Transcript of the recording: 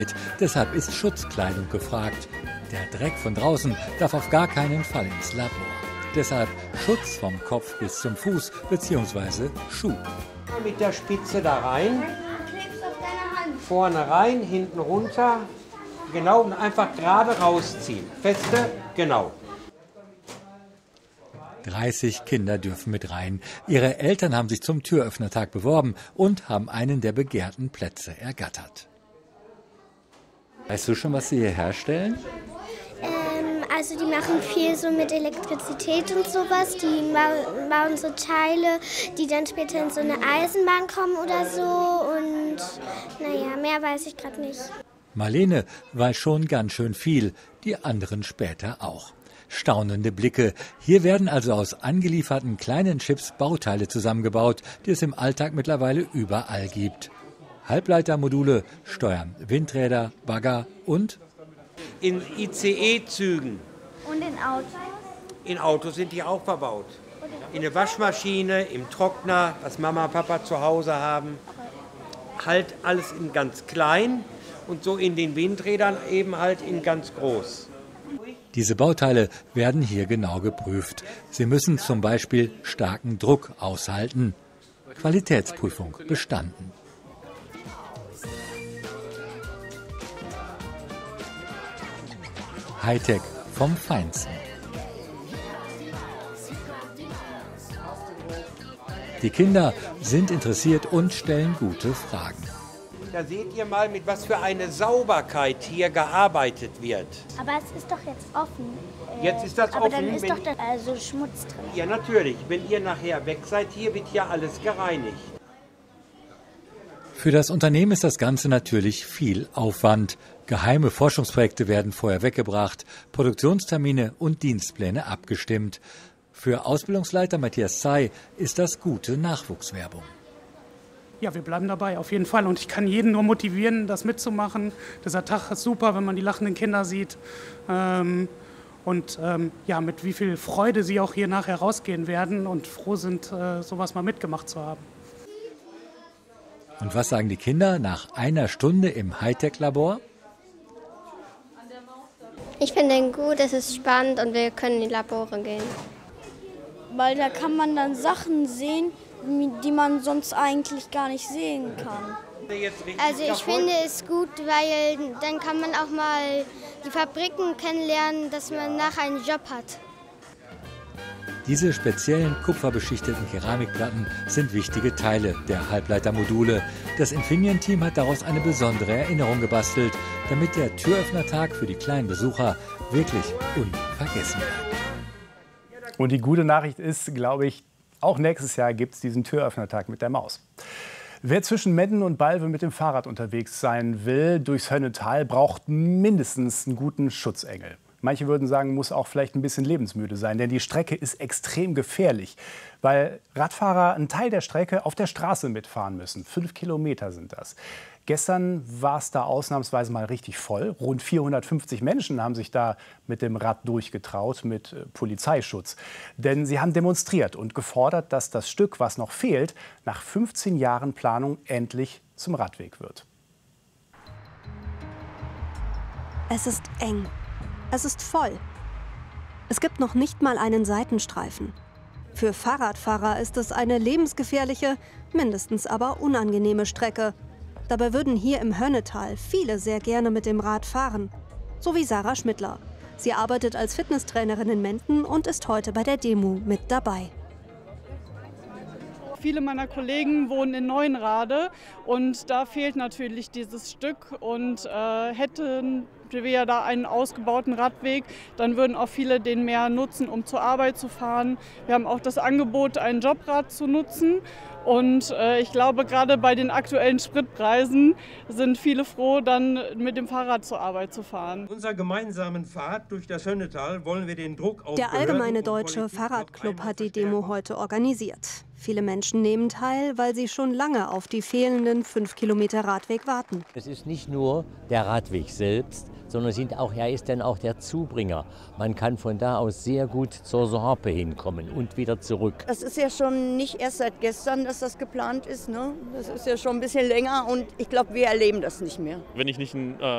Deshalb ist Schutzkleidung gefragt. Der Dreck von draußen darf auf gar keinen Fall ins Labor. Deshalb Schutz vom Kopf bis zum Fuß bzw. Schuh. Mit der Spitze da rein, vorne rein, hinten runter, genau, und einfach gerade rausziehen. Feste, genau. 30 Kinder dürfen mit rein. Ihre Eltern haben sich zum Türöffnertag beworben und haben einen der begehrten Plätze ergattert. Weißt du schon, was sie hier herstellen? Also die machen viel so mit Elektrizität und sowas. Die bauen so Teile, die dann später in so eine Eisenbahn kommen oder so. Und naja, mehr weiß ich gerade nicht. Marlene weiß schon ganz schön viel, die anderen später auch. Staunende Blicke. Hier werden also aus angelieferten kleinen Chips Bauteile zusammengebaut, die es im Alltag mittlerweile überall gibt. Halbleitermodule steuern Windräder, Bagger und In ICE-Zügen. Und in Autos? In Autos sind die auch verbaut. In der Waschmaschine, im Trockner, was Mama und Papa zu Hause haben. Halt alles in ganz klein und so in den Windrädern eben halt in ganz groß. Diese Bauteile werden hier genau geprüft. Sie müssen zum Beispiel starken Druck aushalten. Qualitätsprüfung bestanden. Hightech vom Feinsten. Die Kinder sind interessiert und stellen gute Fragen. Da seht ihr mal, mit was für eine Sauberkeit hier gearbeitet wird. Aber es ist doch jetzt offen. Jetzt ist das aber offen. Aber dann ist doch da also Schmutz drin. Ja, natürlich. Wenn ihr nachher weg seid, hier wird hier alles gereinigt. Für das Unternehmen ist das Ganze natürlich viel Aufwand. Geheime Forschungsprojekte werden vorher weggebracht, Produktionstermine und Dienstpläne abgestimmt. Für Ausbildungsleiter Matthias Zey ist das gute Nachwuchswerbung. Ja, wir bleiben dabei, auf jeden Fall. Und ich kann jeden nur motivieren, das mitzumachen. Dieser Tag ist super, wenn man die lachenden Kinder sieht. Ja, mit wie viel Freude sie auch hier nachher rausgehen werden und froh sind, sowas mal mitgemacht zu haben. Und was sagen die Kinder nach einer Stunde im Hightech-Labor? Ich finde den gut, es ist spannend und wir können in die Labore gehen. Weil da kann man dann Sachen sehen, die man sonst eigentlich gar nicht sehen kann. Also ich finde es gut, weil dann kann man auch mal die Fabriken kennenlernen, dass man nachher einen Job hat. Diese speziellen kupferbeschichteten Keramikplatten sind wichtige Teile der Halbleitermodule. Das Infineon-Team hat daraus eine besondere Erinnerung gebastelt, damit der Türöffnertag für die kleinen Besucher wirklich unvergessen bleibt. Und die gute Nachricht ist, glaube ich, auch nächstes Jahr gibt es diesen Türöffnertag mit der Maus. Wer zwischen Metten und Balve mit dem Fahrrad unterwegs sein will, durchs Hönnetal, braucht mindestens einen guten Schutzengel. Manche würden sagen, muss auch vielleicht ein bisschen lebensmüde sein, denn die Strecke ist extrem gefährlich, weil Radfahrer einen Teil der Strecke auf der Straße mitfahren müssen. 5 Kilometer sind das. Gestern war es da ausnahmsweise mal richtig voll. Rund 450 Menschen haben sich da mit dem Rad durchgetraut, mit Polizeischutz. Denn sie haben demonstriert und gefordert, dass das Stück, was noch fehlt, nach 15 Jahren Planung endlich zum Radweg wird. Es ist eng. Es ist voll. Es gibt noch nicht mal einen Seitenstreifen. Für Fahrradfahrer ist es eine lebensgefährliche, mindestens aber unangenehme Strecke. Dabei würden hier im Hönnetal viele sehr gerne mit dem Rad fahren. So wie Sarah Schmidtler. Sie arbeitet als Fitnesstrainerin in Menden und ist heute bei der Demo mit dabei. Viele meiner Kollegen wohnen in Neuenrade und da fehlt natürlich dieses Stück und hätten wir da einen ausgebauten Radweg, dann würden auch viele den mehr nutzen, um zur Arbeit zu fahren. Wir haben auch das Angebot, ein Jobrad zu nutzen und ich glaube, gerade bei den aktuellen Spritpreisen sind viele froh, dann mit dem Fahrrad zur Arbeit zu fahren. Unserer gemeinsamen Fahrt durch das Hönnetal wollen wir den Druck auf Der Allgemeine Deutsche Fahrradclub hat die Demo heute organisiert. Viele Menschen nehmen teil, weil sie schon lange auf die fehlenden 5 Kilometer Radweg warten. Es ist nicht nur der Radweg selbst, sondern er ist dann auch der Zubringer. Man kann von da aus sehr gut zur Sorpe hinkommen und wieder zurück. Das ist ja schon nicht erst seit gestern, dass das geplant ist, ne? Das ist ja schon ein bisschen länger und ich glaube, wir erleben das nicht mehr. Wenn ich nicht ein